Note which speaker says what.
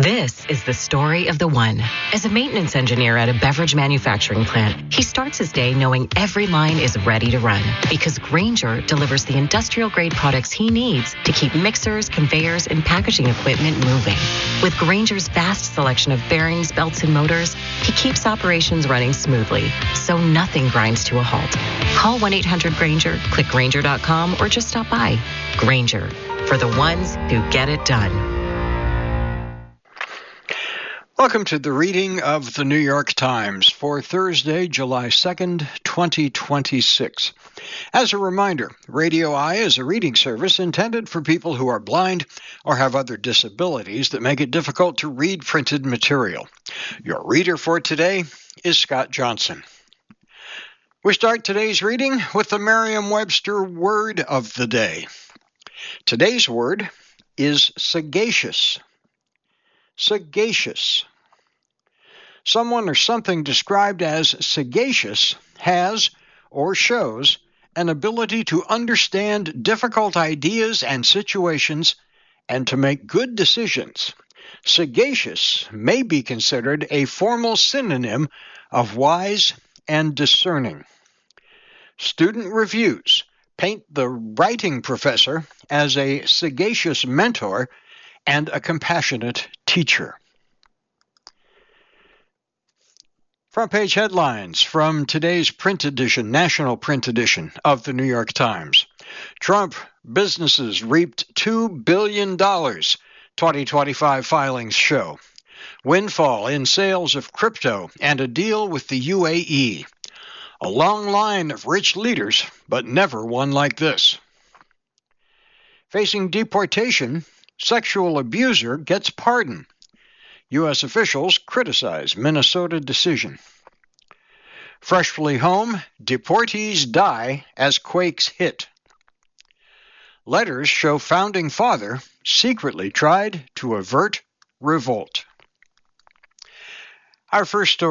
Speaker 1: This is the story of the one. As a maintenance engineer at a beverage manufacturing plant, he starts his day knowing every line is ready to run because Grainger delivers the industrial-grade products he needs to keep mixers, conveyors, and packaging equipment moving. With Grainger's vast selection of bearings, belts, and motors, he keeps operations running smoothly, so nothing grinds to a halt. Call 1-800-GRAINGER, click Grainger.com, or just stop by. Grainger, for the ones who get it done.
Speaker 2: Welcome to the reading of the New York Times for Thursday, July 2nd, 2026. As a reminder, Radio Eye is a reading service intended for people who are blind or have other disabilities that make it difficult to read printed material. Your reader for today is Scott Johnson. We start today's reading with the Merriam-Webster word of the day. Today's word is sagacious. Sagacious. Someone or something described as sagacious has or shows an ability to understand difficult ideas and situations and to make good decisions. Sagacious may be considered a formal synonym of wise and discerning. Student reviews paint the writing professor as a sagacious mentor and a compassionate teacher. Front page headlines from today's print edition, national print edition of the New York Times. Trump businesses reaped $2 billion, 2025 filings show. Windfall in sales of crypto and a deal with the UAE. A long line of rich leaders, but never one like this. Facing deportation, sexual abuser gets pardon. U.S. officials criticize Minnesota decision. Freshly home, deportees die as quakes hit. Letters show founding father secretly tried to avert revolt. Our first story.